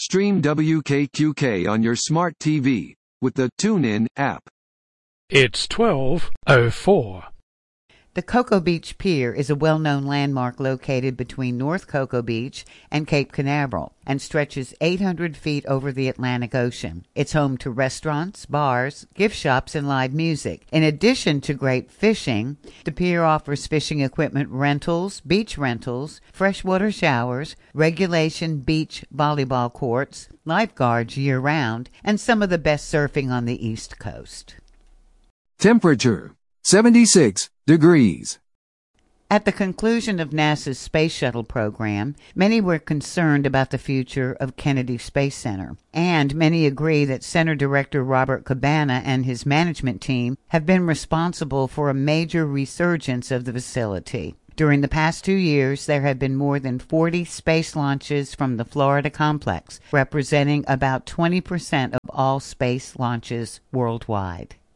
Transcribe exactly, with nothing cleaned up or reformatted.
Stream W K Q K on your smart T V with the TuneIn app. It's twelve oh four. The Cocoa Beach Pier is a well-known landmark located between North Cocoa Beach and Cape Canaveral and stretches eight hundred feet over the Atlantic Ocean. It's home to restaurants, bars, gift shops, and live music. In addition to great fishing, the pier offers fishing equipment rentals, beach rentals, freshwater showers, regulation beach volleyball courts, lifeguards year-round, and some of the best surfing on the East Coast. Temperature seventy-six degrees. At the conclusion of NASA's Space Shuttle program, many were concerned about the future of Kennedy Space Center, and many agree that Center Director Robert Cabana and his management team have been responsible for a major resurgence of the facility. During the past two years, there have been more than forty space launches from the Florida complex, representing about twenty percent of all space launches worldwide.